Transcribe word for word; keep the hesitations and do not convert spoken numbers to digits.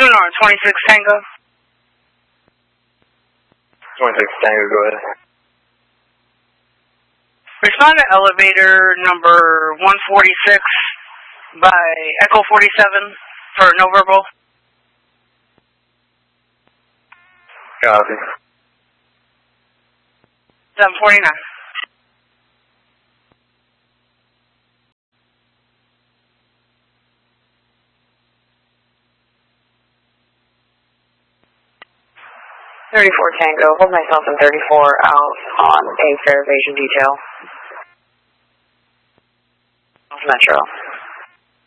Sonar, twenty-six Tango. twenty-six Tango, go ahead. Respond to elevator number one forty-six by Echo forty-seven for no verbal. Copy. seven forty-nine. thirty-four Tango, hold myself in thirty-four out on a fare evasion detail. Metro.